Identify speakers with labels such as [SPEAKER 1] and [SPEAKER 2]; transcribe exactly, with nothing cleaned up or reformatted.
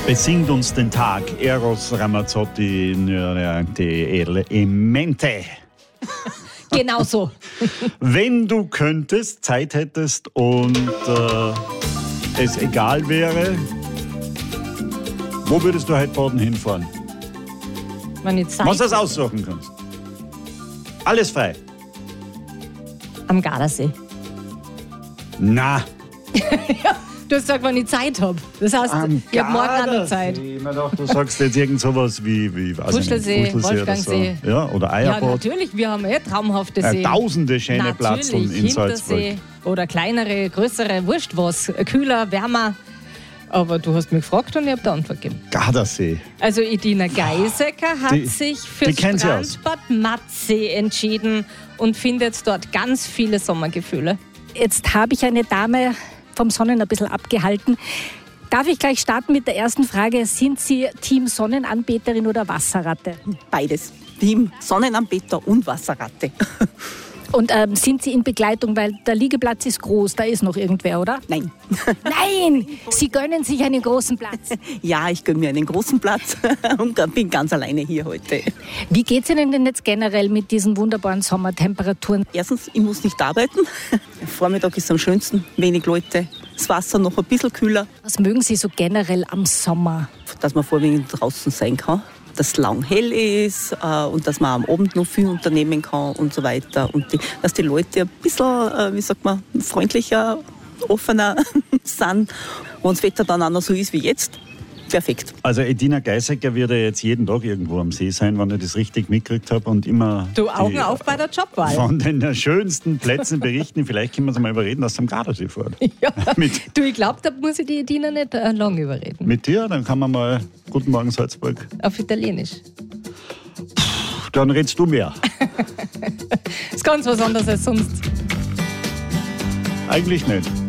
[SPEAKER 1] Besingt uns den Tag, Eros Ramazzotti, e mente.
[SPEAKER 2] Genau so.
[SPEAKER 1] Wenn du könntest, Zeit hättest und äh, es egal wäre, wo würdest du heute Baden hinfahren?
[SPEAKER 2] Wenn ich Zeit
[SPEAKER 1] Was du das aussuchen kannst. Alles frei.
[SPEAKER 2] am Gardasee.
[SPEAKER 1] Na,
[SPEAKER 2] Du hast gesagt, wenn ich Zeit habe. Das heißt,
[SPEAKER 1] am
[SPEAKER 2] ich habe morgen auch noch Zeit.
[SPEAKER 1] Gardasee. Ich mir gedacht, du sagst jetzt irgend sowas wie, wie weiß ich nicht,
[SPEAKER 2] Fuschelsee,
[SPEAKER 1] Fuschelsee oder
[SPEAKER 2] Wolfgangsee.
[SPEAKER 1] so. Ja, oder
[SPEAKER 2] Ja,
[SPEAKER 1] Eierbad.
[SPEAKER 2] natürlich, wir haben eh traumhafte
[SPEAKER 1] Ja,
[SPEAKER 2] Seen.
[SPEAKER 1] tausende schöne Platzeln
[SPEAKER 2] Natürlich,
[SPEAKER 1] in Salzburg.
[SPEAKER 2] Hintersee oder kleinere, größere, wurscht was. Kühler, wärmer. Aber du hast mich gefragt und ich habe die Antwort gegeben.
[SPEAKER 1] Gardasee.
[SPEAKER 2] Also Edina Geisecker hat
[SPEAKER 1] Die-
[SPEAKER 2] sich
[SPEAKER 1] die
[SPEAKER 2] für
[SPEAKER 1] kennt sie aus.
[SPEAKER 2] Strandbad Matzee entschieden und findet dort ganz viele Sommergefühle.
[SPEAKER 3] Jetzt habe ich eine Dame vom Sonnen ein bisschen abgehalten. Darf ich gleich starten mit der ersten Frage? Sind Sie Team Sonnenanbeterin oder Wasserratte?
[SPEAKER 4] Beides. Team Sonnenanbeter und Wasserratte.
[SPEAKER 3] Und ähm, sind Sie in Begleitung, weil der Liegeplatz ist groß, da ist noch irgendwer, oder?
[SPEAKER 4] Nein.
[SPEAKER 3] Nein, Sie gönnen sich einen großen Platz.
[SPEAKER 4] Ja, ich gönne mir einen großen Platz und bin ganz alleine hier heute.
[SPEAKER 3] Wie geht es Ihnen denn jetzt generell mit diesen wunderbaren Sommertemperaturen?
[SPEAKER 4] Erstens, ich muss nicht arbeiten. Vormittag ist am schönsten, wenig Leute. Das Wasser noch ein bisschen kühler,
[SPEAKER 3] Was mögen Sie so generell am Sommer?
[SPEAKER 4] dass man vorwiegend draußen sein kann. Dass es lang hell ist äh, und dass man am Abend noch viel unternehmen kann und so weiter. Und die, dass die Leute ein bisschen, äh, wie sagt man, freundlicher, offener sind. Und das Wetter dann auch noch so ist wie jetzt. Perfekt.
[SPEAKER 1] Also Edina Geisecker wird ja jetzt jeden Tag irgendwo am See sein, wenn ich das richtig mitgekriegt habe und immer
[SPEAKER 2] Du, Augen
[SPEAKER 1] die,
[SPEAKER 2] auf bei der Jobwahl.
[SPEAKER 1] von den schönsten Plätzen berichten. Vielleicht können wir uns mal überreden, dass du am Gardasee fährt.
[SPEAKER 2] Ja.
[SPEAKER 1] Mit,
[SPEAKER 2] Du, ich glaube, da muss ich die Edina nicht äh, lang überreden.
[SPEAKER 1] mit dir, dann kann man mal Guten Morgen Salzburg.
[SPEAKER 2] Auf Italienisch.
[SPEAKER 1] Dann redest du mehr.
[SPEAKER 2] Das ist ganz was anderes als sonst.
[SPEAKER 1] Eigentlich nicht.